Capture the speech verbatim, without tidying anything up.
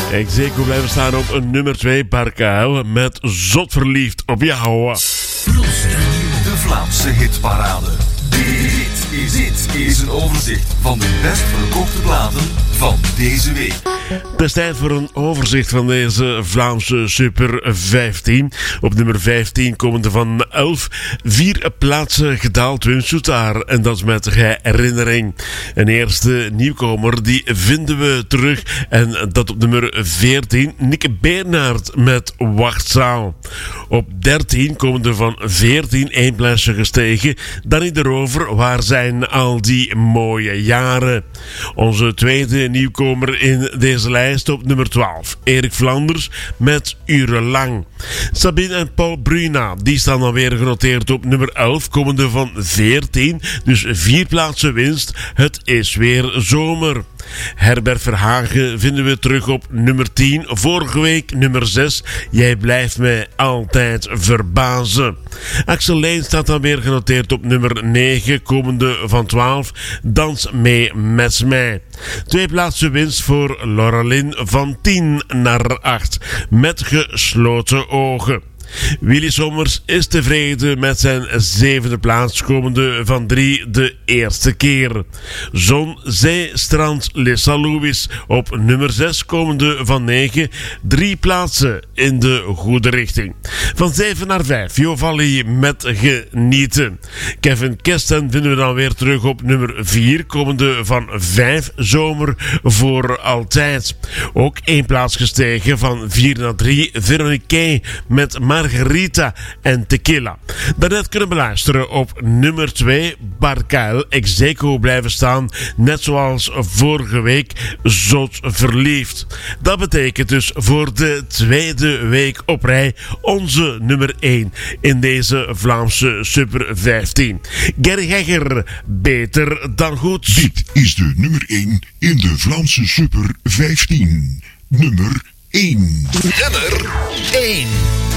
Execo blijven staan op nummer twee, Barkuil met Zot verliefd op jou. De Vlaamse hitparade. Dit is het is een overzicht van de best verkochte platen van deze week. Het is tijd voor een overzicht van deze Vlaamse Super vijftien. Op nummer vijftien komen er van elf vier plaatsen gedaald Wim Soetaar. En dat is met herinnering. Een eerste nieuwkomer die vinden we terug. En dat op nummer veertien Nick Bernhard met Wachtzaal. Op dertien komen er van veertien één plaatsje gestegen. Danny de Rover, waar zijn al die mooie jaren? Onze tweede nieuwkomer in deze lijst op nummer twaalf. Erik Vlaanders met Urenlang. Sabine en Paul Bruna, die staan alweer genoteerd op nummer elf, komende van veertien. Dus vier plaatsen winst. Het is weer zomer. Herbert Verhagen vinden we terug op nummer tien. Vorige week nummer zes. Jij blijft mij altijd verbazen. Axel Leen staat dan weer genoteerd op nummer negen. Komende van twaalf. Dans mee met mij. Twee plaatsen winst voor Laurelin van tien naar acht. Met gesloten ogen. Willy Sommers is tevreden met zijn zevende plaats, komende van drie de eerste keer. Zon, Zee, Strand, Lissa Louis op nummer zes, komende van negen. Drie plaatsen in de goede richting. Van zeven naar vijf, Jovalli met Genieten. Kevin Kesten vinden we dan weer terug op nummer vier, komende van vijf, Zomer voor altijd. Ook één plaats gestegen, van vier naar drie, Veronique met Margarita en Tequila. Daarnet kunnen beluisteren op nummer twee, Barkuil, Execo blijven staan, net zoals vorige week, Zot verliefd. Dat betekent dus voor de tweede week op rij onze nummer één in deze Vlaamse Super vijftien. Gerry Hegger, beter dan goed. Dit is de nummer één in de Vlaamse Super vijftien. Nummer één. Nummer één.